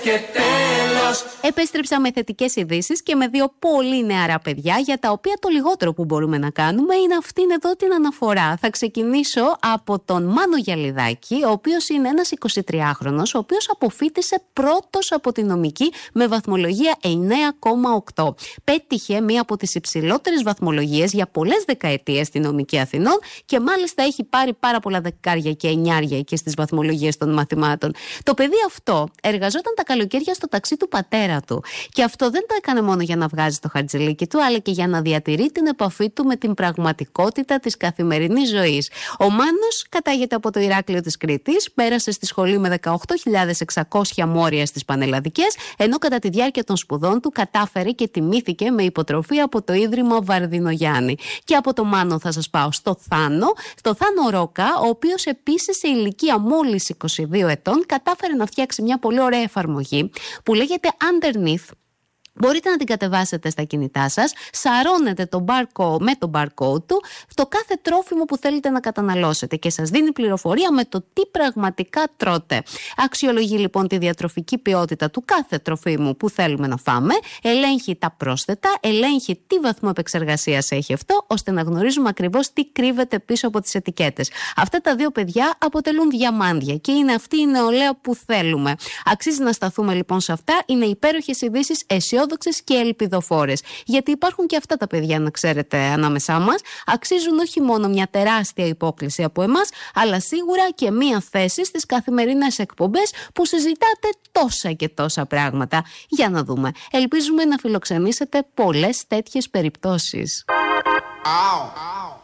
Και τέλος. Επέστρεψα με θετικές ειδήσεις και με δύο πολύ νεαρά παιδιά, για τα οποία το λιγότερο που μπορούμε να κάνουμε είναι αυτήν εδώ την αναφορά. Θα ξεκινήσω από τον Μάνο Γιαλιδάκη, ο οποίος είναι ένας 23χρονος, ο οποίος αποφοίτησε πρώτος από τη νομική με βαθμολογία 9,8. Πέτυχε μία από τις υψηλότερες βαθμολογίες για πολλές δεκαετίες στη νομική Αθηνών και μάλιστα έχει πάρει πάρα πολλά δεκάρια και εννιάρια εκεί στις βαθμολογίες των μαθημάτων. Το παιδί αυτό εργαζόταν τα καλοκαίρια στο ταξί του πατέρα του. Και αυτό δεν το έκανε μόνο για να βγάζει το χαρτζηλίκι του, αλλά και για να διατηρεί την επαφή του με την πραγματικότητα της καθημερινής ζωής. Ο Μάνος κατάγεται από το Ηράκλειο της Κρήτης, πέρασε στη σχολή με 18.600 μόρια στις πανελλαδικές, ενώ κατά τη διάρκεια των σπουδών του κατάφερε και τιμήθηκε με υποτροφή από το Ίδρυμα Βαρδινογιάννη. Και από το Μάνο θα σας πάω στο Θάνο Ρόκα, ο οποίος επίσης σε ηλικία μόλις 22 ετών κατάφερε να φτιάξει μια πολύ ωραία εφαρμογή που λέγεται Underneath. Μπορείτε να την κατεβάσετε στα κινητά σας, σαρώνετε με το barcode του το κάθε τρόφιμο που θέλετε να καταναλώσετε και σας δίνει πληροφορία με το τι πραγματικά τρώτε. Αξιολογεί λοιπόν τη διατροφική ποιότητα του κάθε τροφίμου που θέλουμε να φάμε, ελέγχει τα πρόσθετα, ελέγχει τι βαθμό επεξεργασίας έχει αυτό, ώστε να γνωρίζουμε ακριβώς τι κρύβεται πίσω από τις ετικέτες. Αυτά τα δύο παιδιά αποτελούν διαμάντια και είναι αυτή η νεολαία που θέλουμε. Αξίζει να σταθούμε λοιπόν σε αυτά, είναι υπέροχες ειδήσεις, αισιόδοξες και ελπιδοφόρες. Γιατί υπάρχουν και αυτά τα παιδιά, να ξέρετε, ανάμεσά μας. Αξίζουν όχι μόνο μια τεράστια υπόκληση από εμάς, αλλά σίγουρα και μια θέση στις καθημερινές εκπομπές που συζητάτε τόσα και τόσα πράγματα. Για να δούμε. Ελπίζουμε να φιλοξενήσετε πολλές τέτοιες περιπτώσεις.